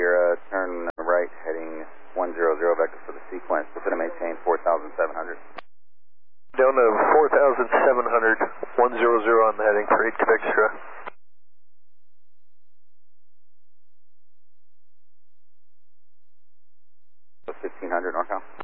Sierra, turn right, heading 100 vector for the sequence. We're going to maintain 4,700. Down to 4,700, 100 on the heading for 8 Quebec Sierra. 1500 NorCal.